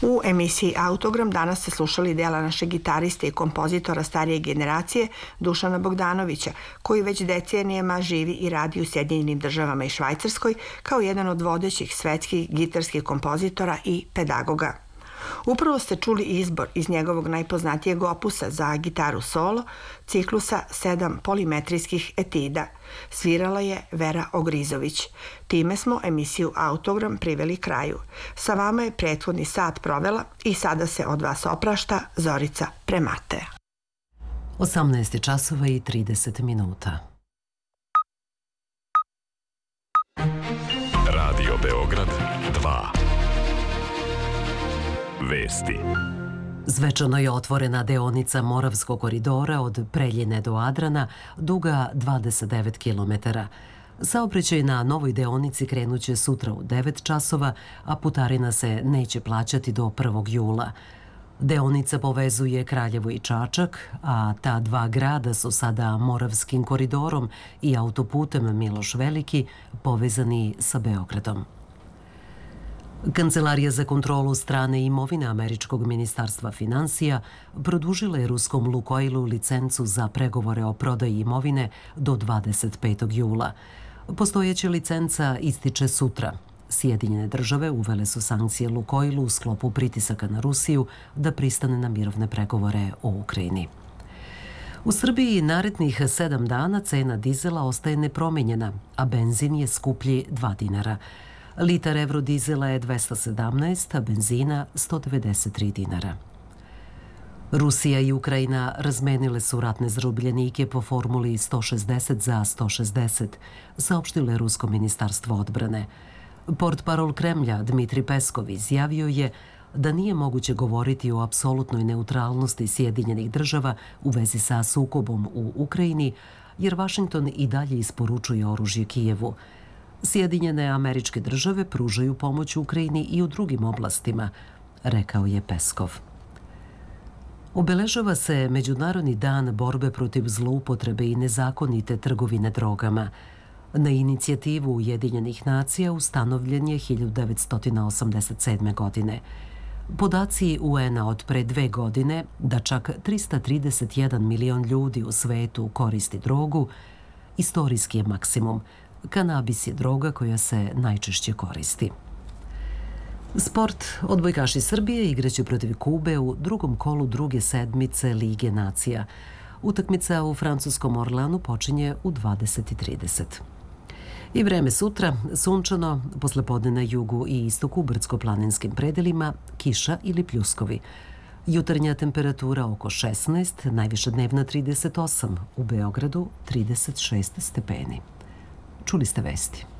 U emisiji Autogram danas ste slušali dela našeg gitariste i kompozitora starije generacije Dušana Bogdanovića, koji već decenijama živi i radi u Sjedinjenim Državama i Švajcarskoj kao jedan od vodećih svetskih gitarskih kompozitora i pedagoga. Upravo ste čuli izbor iz njegovog najpoznatijeg opusa za gitaru solo, ciklusa 7 polimetrijskih etida. Svirala je Vera Ogrizović. Time smo emisiju Autogram priveli kraju. Sa vama je prethodni sat provela i sada se od vas oprašta Zorica Premate. 18 časova i 30 minuta. Radio Beograd 2. Vesti. Zvečano je otvorena deonica Moravskog koridora od Preljine do Adrana, duga 29 km. Saobraćaj na novoj deonici krenuće sutra u 9 časova, a putarina se neće plaćati do 1. jula. Deonica povezuje Kraljevo i Čačak, a ta dva grada su sada Moravskim koridorom i autoputem Miloš Veliki povezani sa Beogradom. Kancelarija za kontrolu strane imovine Američkog ministarstva finansija produžila je ruskom Lukoilu licencu za pregovore o prodaji imovine do 25. jula. Postojeća licenca ističe sutra. Sjedinjene države uvele su sankcije Lukoilu u sklopu pritisaka na Rusiju da pristane na mirovne pregovore o Ukrajini. U Srbiji narednih 7 dana cena dizela ostaje nepromenjena, a benzin je skuplji 2 dinara. Litar evrodizela je 217, a benzina 193 dinara. Rusija i Ukrajina razmenile su ratne zarobljenike po formuli 160 za 160, saopštilo je Rusko ministarstvo odbrane. Portparol Kremlja Dmitri Peskov izjavio je da nije moguće govoriti o apsolutnoj neutralnosti Sjedinjenih država u vezi sa sukobom u Ukrajini, jer Vašington i dalje isporučuje oružje Kijevu. Sjedinjene Američke države pružaju pomoć Ukrajini i u drugim oblastima, rekao je Peskov. Obeležava se Međunarodni dan borbe protiv zloupotrebe i nezakonite trgovine drogama. Na inicijativu Ujedinjenih nacija ustanovljen je 1987. godine. Podaci UN-a od pre 2 godine da čak 331 milion ljudi u svetu koristi drogu, istorijski je maksimum. Kanabis je droga koja se najčešće koristi. Sport. Odbojkaši Srbije igraće protiv Kube u drugom kolu druge sedmice Lige nacija. Utakmica u francuskom Orleanu počinje u 20:30. I vreme sutra, sunčano, poslepodne na jugu i istoku brdsko-planinskim predelima, kiša ili pljuskovi. Jutarnja temperatura oko 16, najviša dnevna 38, u Beogradu 36 stepeni. Čuli ste vesti.